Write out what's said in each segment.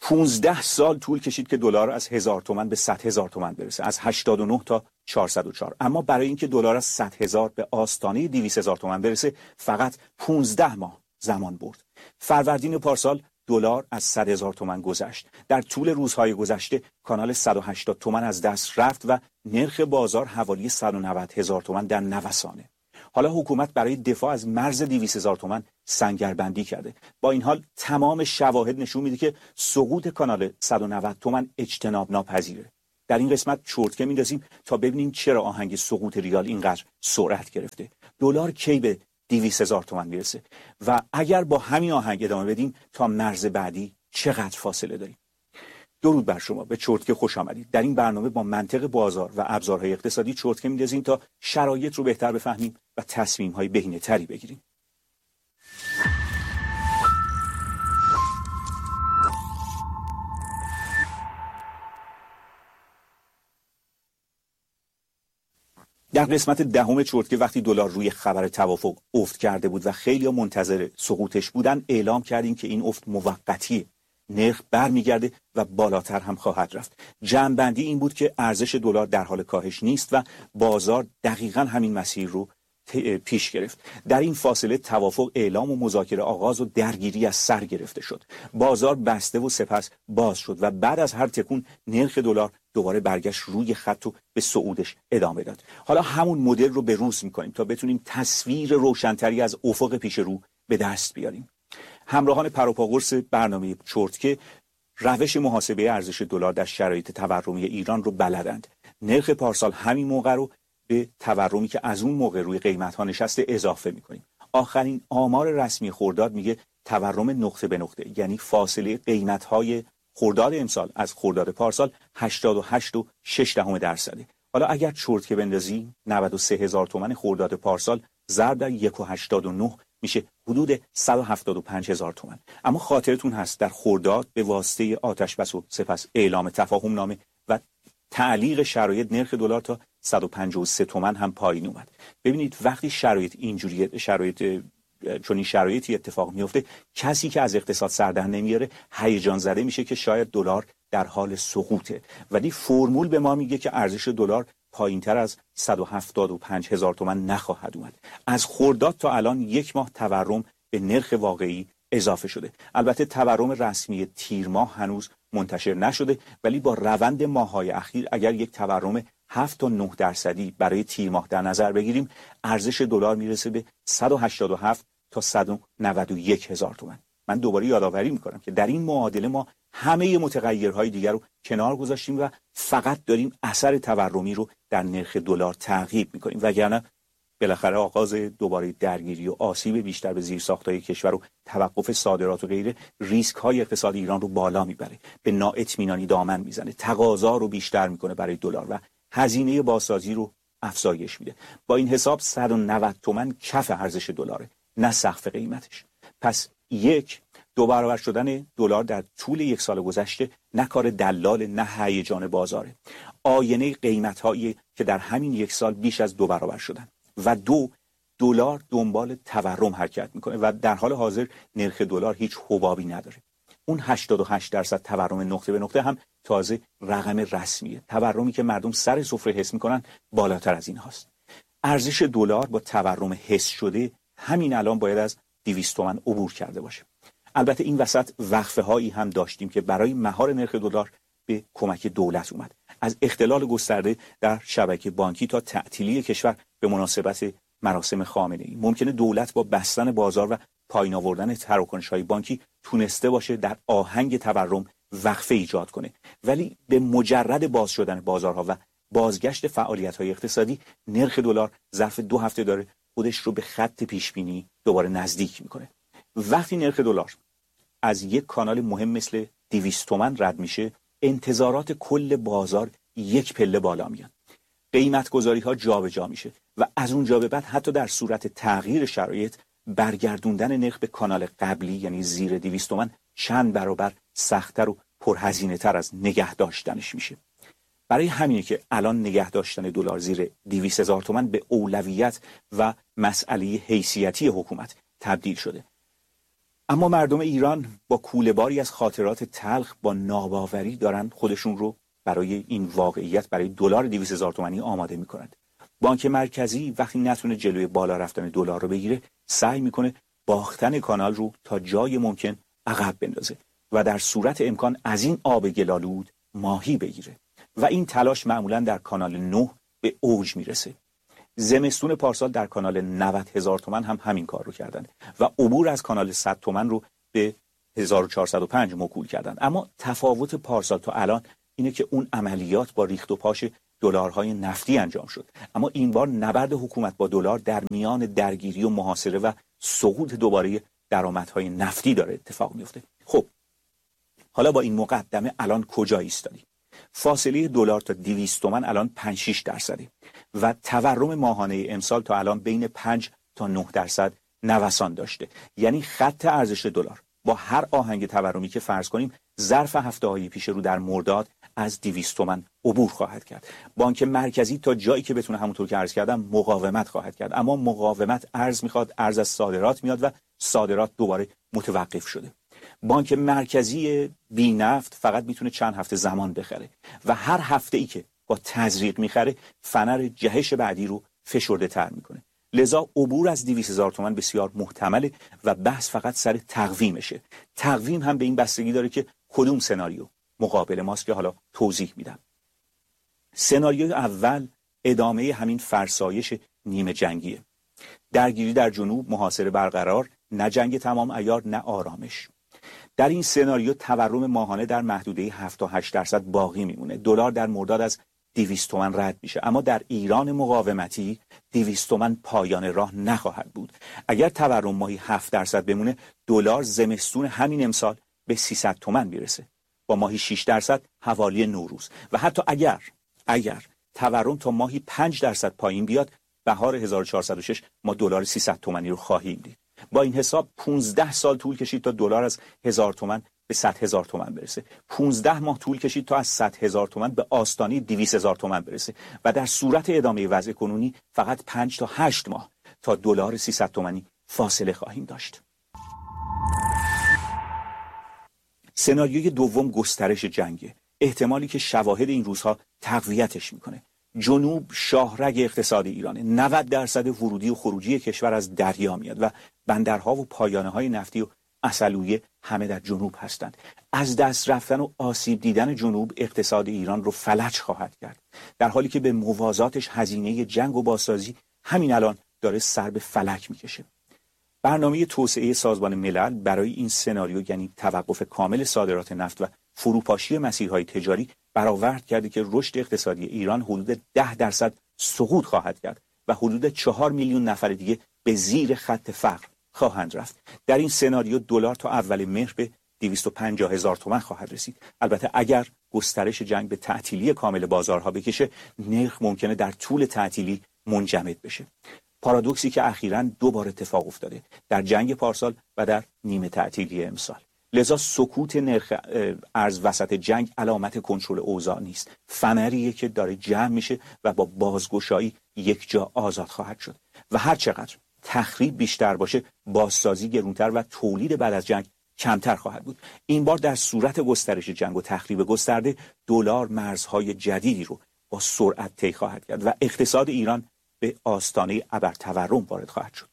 15 سال طول کشید که دلار از 1000 تومان به 100,000 تومان برسه، از 89 تا 404. اما برای اینکه دلار از 100,000 به آستانه 200,000 تومان برسه فقط 15 ماه زمان برد. فروردین پارسال دلار از 100,000 تومان گذشت. در طول روزهای گذشته کانال 180 تومان از دست رفت و نرخ بازار حوالی 190,000 تومان در نوسانه. حالا حکومت برای دفاع از مرز 200,000 تومان سنگربندی کرده. با این حال تمام شواهد نشون میده که سقوط کانال 190 تومان اجتناب ناپذیره. در این قسمت چرتکه میندازیم تا ببینیم چرا آهنگ سقوط ریال اینقدر سرعت گرفته. دلار کی به 200,000 تومان میرسه و اگر با همین آهنگ ادامه بدیم تا مرز بعدی چقدر فاصله داریم. درود بر شما، به چرتکه خوش آمدید. در این برنامه با منطق بازار و ابزارهای اقتصادی چرتکه میندازیم تا شرایط رو بهتر بفهمیم و تصمیم‌های بهینه‌تری بگیریم. در قسمت دهم چرتکه وقتی دلار روی خبر توافق افت کرده بود و خیلی‌ها منتظر سقوطش بودن، اعلام کردیم که این افت موقتیه. نرخ برمیگرده و بالاتر هم خواهد رفت. جمع‌بندی این بود که ارزش دلار در حال کاهش نیست و بازار دقیقاً همین مسیر رو پیش گرفت. در این فاصله توافق اعلام و مذاکره آغاز و درگیری از سر گرفته شد. بازار بسته و سپس باز شد و بعد از هر تکون نرخ دلار دوباره برگشت روی خط و به صعودش ادامه داد. حالا همون مدل رو به روز می‌کنیم تا بتونیم تصویر روشن‌تری از افق پیش رو به دست بیاریم. همراهان پروپاگورس برنامه چرتکه روش محاسبه ارزش دلار در شرایط تورمی ایران رو بلدند. نرخ پارسال همین موقع رو به تورمی که از اون موقع روی قیمت‌ها نشسته اضافه می‌کنیم. آخرین آمار رسمی خرداد میگه تورم نقطه به نقطه، یعنی فاصله قیمت‌های خرداد امسال از خرداد پارسال 88.6%. حالا اگر چرتکه بندازیم 93,000 تومان خرداد پارسال ضرب در 1.89 میشه حدود 175,000 تومان. اما خاطرتون هست در خرداد به واسطه آتشبس و سپس اعلام تفاهم نامه و تعلیق شرایط نرخ دلار تا 153 تومان هم پایین اومد. ببینید وقتی شرایط اینجوری چون این شرایطی اتفاق میفته، کسی که از اقتصاد سر در نمیاره هیجان زده میشه که شاید دلار در حال سقوطه، ولی فرمول به ما میگه که ارزش دلار پایینتر از 175,000 تومان نخواهد اومد. از خرداد تا الان یک ماه تورم به نرخ واقعی اضافه شده. البته تورم رسمی تیر ماه هنوز منتشر نشده، ولی با روند ماه‌های اخیر اگر یک تورم 7 تا 9% برای تیر ماه در نظر بگیریم، ارزش دلار میرسه به 187 تا 191,000 تومان. من دوباره یادآوری میکنم که در این معادله ما همه متغیرهای دیگر رو کنار گذاشتیم و فقط داریم اثر تورمی رو در نرخ دلار تعقیب میکنیم، وگرنه بالاخره آغاز دوباره درگیری و آسیب بیشتر به زیرساخت‌های کشور و توقف صادرات و غیره ریسک‌های اقتصادی ایران رو بالا میبره، به نااطمینانی دامن میزنه، تقاضا رو بیشتر میکنه برای دلار و هزینه بازسازی رو افزایش میده. با این حساب 190 تومان کف ارزش دلاره، نه سقف قیمتش. پس دو برابر شدن دلار در طول یک سال گذشته نه کار دلال نه هیجان بازاره. آینه قیمت‌هایی که در همین یک سال بیش از 2 برابر شدن و دلار دنبال تورم حرکت میکنه و در حال حاضر نرخ دلار هیچ حبابی نداره. اون 88% تورم نقطه به نقطه هم تازه رقم رسمیه. تورمی که مردم سر سفره حس میکنن بالاتر از این هاست. ارزش دلار با تورم حس شده همین الان باید از 200 تومان عبور کرده باشه. البته این وسط وقفه هایی هم داشتیم که برای مهار نرخ دلار به کمک دولت اومد. از اختلال گسترده در شبکه بانکی تا تعطیلی کشور به مناسبت مراسم خامنه‌ای. ممکنه دولت با بستن بازار و پایین آوردن تراکنش‌های بانکی تونسته باشه در آهنگ تورم وقفه ایجاد کنه، ولی به مجرد باز شدن بازارها و بازگشت فعالیت‌های اقتصادی نرخ دلار ظرف 2 هفته داره خودش رو به خط پیشبینی دوباره نزدیک میکنه. وقتی نرخ دلار از یک کانال مهم مثل 200 تومان رد میشه، انتظارات کل بازار یک پله بالا میاد. قیمت گذاری ها جابجا میشه و از اونجا به بعد حتی در صورت تغییر شرایط برگردوندن نرخ به کانال قبلی یعنی زیر 200 تومان چند برابر سخت‌تر و پرهزینه تر از نگه داشتنش میشه. برای همینه که الان نگه داشتن دلار زیر 200,000 تومان به اولویت و مسئله حیثیتی حکومت تبدیل شده. اما مردم ایران با کوله‌باری از خاطرات تلخ با ناباوری دارن خودشون رو برای این واقعیت، برای دلار 200,000 تومانی آماده میکنند. بانک مرکزی وقتی نتونه جلوی بالا رفتن دلار رو بگیره، سعی میکنه باختن کانال رو تا جای ممکن عقب بندازه و در صورت امکان از این آب گلالود ماهی بگیره و این تلاش معمولا در کانال 9 به اوج میرسه. زمستون پارسال در کانال 90,000 تومان هم همین کار رو کردن و عبور از کانال 100 تومان رو به 1405 موکول کردن. اما تفاوت پارسال تا الان اینه که اون عملیات با ریخت و پاش دلارهای نفتی انجام شد، اما این بار نبرد حکومت با دلار در میان درگیری و محاصره و سقوط دوباره درآمدهای نفتی داره اتفاق میفته. خب حالا با این مقدمه الان کجا ایستادیم؟ فاصله دلار تا 200 تومان الان 5-6% و تورم ماهانه امسال تا الان بین 5 تا 9% نوسان داشته. یعنی خط ارزش دلار با هر آهنگ تورمی که فرض کنیم ظرف هفته‌های پیش رو در مرداد از 200 تومان عبور خواهد کرد. بانک مرکزی تا جایی که بتونه همونطور که عرض کردم مقاومت خواهد کرد، اما مقاومت ارز میخواد، ارز از صادرات میاد و صادرات دوباره متوقف شده. بانک مرکزی بی نفت فقط میتونه چند هفته زمان بخره و هر هفته ای که با تزریق میخره فنر جهش بعدی رو فشرده تر میکنه. لذا عبور از 200,000 تومان بسیار محتمله و بحث فقط سر تقویمشه. تقویم هم به این بستگی داره که کدوم سناریو مقابل ماست که حالا توضیح میدم. سناریوی اول ادامه همین فرسایش نیمه جنگیه. درگیری در جنوب، محاصره برقرار، نه جنگ تمام عیار نه آرامش. در این سناریو تورم ماهانه در محدوده 7 تا 8% باقی میمونه. دلار در مرداد از 200 تومان رد میشه، اما در ایران مقاومتی 200 تومان پایان راه نخواهد بود. اگر تورم ماهی 7% بمونه، دلار زمستون همین امسال به 300 تومان میرسه با ماهی 6% حوالی نوروز. و حتی اگر تورم تا ماهی 5% پایین بیاد، بهار 1406 ما دلار 300 تومانی رو خواهیم دید. با این حساب 15 سال طول کشید تا دلار از 1000 تومان به 100,000 تومان برسه. 15 ماه طول کشید تا از 100,000 تومان به آستانه 200,000 تومان برسه و در صورت ادامه وضع کنونی فقط 5 تا 8 ماه تا دلار 300 تومانی فاصله خواهیم داشت. سناریوی دوم گسترش جنگه، احتمالی که شواهد این روزها تقویتش میکنه. جنوب شاهرگ اقتصاد ایرانه. 90% ورودی و خروجی کشور از دریا میاد و بندرها و پایانه‌های نفتی و عسلویه همه در جنوب هستند. از دست رفتن و آسیب دیدن جنوب اقتصاد ایران رو فلج خواهد کرد، در حالی که به موازاتش هزینه جنگ و بازسازی همین الان داره سر به فلک میکشه. برنامه توسعه سازمان ملل برای این سناریو، یعنی توقف کامل صادرات نفت و فروپاشی مسیرهای تجاری، برآورد کرده که رشد اقتصادی ایران حدود 10% سقوط خواهد کرد و حدود 4 میلیون نفر دیگه به زیر خط فقر خواهند رفت. در این سناریو دلار تا اول مهر به 250,000 تومان خواهد رسید. البته اگر گسترش جنگ به تعطیلی کامل بازارها بکشه، نرخ ممکنه در طول تعطیلی منجمد بشه. پارادوکسی که اخیراً 2 بار اتفاق افتاده، در جنگ پارسال و در نیمه تعطیلی امسال. لذا سکوت نرخ ارز وسط جنگ علامت کنترل اوضاع نیست، فنریه که داره جمع میشه و با بازگشایی یک جا آزاد خواهد شد. و هر چقدر تخریب بیشتر باشه، بازسازی گرونتر و تولید بعد از جنگ کمتر خواهد بود. این بار در صورت گسترش جنگ و تخریب گسترده، دلار مرزهای جدیدی رو با سرعت طی خواهد کرد و اقتصاد ایران به آستانه ابرتورم وارد خواهد شد.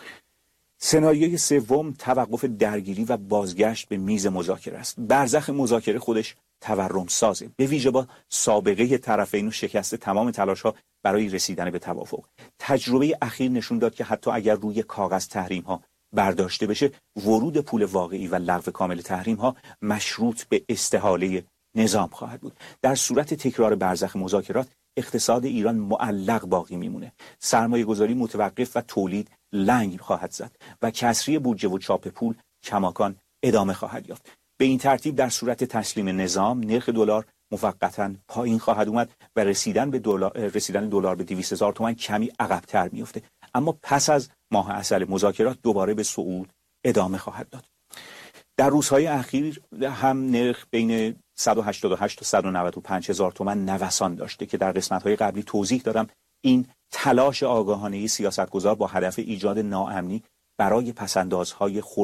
سناریوی سوم توقف درگیری و بازگشت به میز مذاکره است. برزخ مذاکره خودش تورم سازه، به ویژه با سابقه طرفین و شکست تمام تلاش‌ها برای رسیدن به توافق. تجربه اخیر نشون داد که حتی اگر روی کاغذ تحریم‌ها برداشته بشه، ورود پول واقعی و لغو کامل تحریم‌ها مشروط به استحاله نظام خواهد بود. در صورت تکرار برزخ مذاکرات، اقتصاد ایران معلق باقی میمونه، سرمایه گذاری متوقف و تولید لنگ خواهد زد و کسری بودجه و چاپ پول کماکان ادامه خواهد یافت. به این ترتیب در صورت تسلیم نظام، نرخ دلار موقتاً پایین خواهد اومد و رسیدن دلار به 200,000 تومان کمی عقب‌تر میفته، اما پس از ماه عسل مذاکرات دوباره به صعود ادامه خواهد داد. در روزهای اخیر هم نرخ بین 188 تا 195,000 تومان نوسان داشته که در قسمت‌های قبلی توضیح دادم. این تلاش آگاهانه سیاستگزار با هدف ایجاد ناامنی برای پس‌اندازهای خرد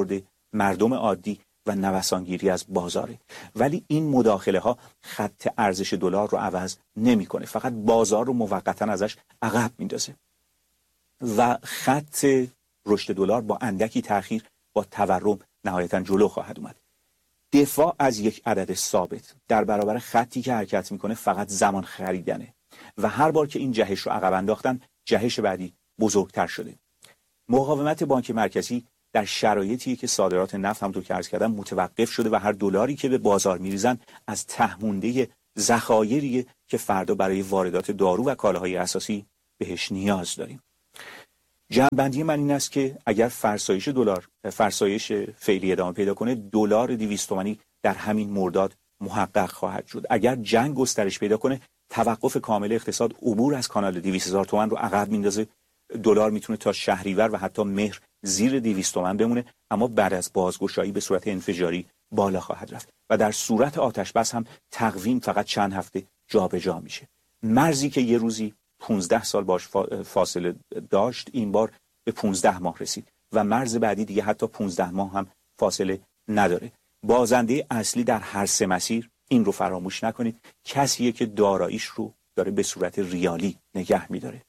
مردم عادی و نوسانگیری از بازاره. ولی این مداخله ها خط ارزش دلار رو عوض نمیکنه، فقط بازار رو موقتا ازش عقب میندازه و خط رشد دلار با اندکی تأخیر با تورم نهایتا جلو خواهد اومد. دفاع از یک عدد ثابت در برابر خطی که حرکت میکنه فقط زمان خریدنه و هر بار که این جهش رو عقب انداختن، جهش بعدی بزرگتر شده. مقاومت بانک مرکزی در شرایطی که صادرات نفت همونطور که عرض کردم متوقف شده و هر دلاری که به بازار میریزن از تهمونده ذخایری که فردا برای واردات دارو و کالاهای اساسی بهش نیاز داریم. جمع‌بندی من این است که اگر فرسایش دلار، فرسایش فعلی ادامه پیدا کنه، دلار 200 تومانی در همین مرداد محقق خواهد شد. اگر جنگ گسترش پیدا کنه، توقف کامل اقتصاد عبور از کانال 200,000 تومان رو عقب میندازه. دلار میتونه تا شهریور و حتی مهر زیر 200 تومان بمونه، اما بعد از بازگشایی به صورت انفجاری بالا خواهد رفت و در صورت آتش بس هم تقویم فقط چند هفته جابجا میشه. مرزی که یه روزی 15 سال باش فاصله داشت، این بار به 15 ماه رسید و مرز بعدی دیگه حتی 15 ماه هم فاصله نداره. بازنده اصلی در هر سه مسیر، این رو فراموش نکنید، کسیه که داراییش رو داره به صورت ریالی نگه میداره.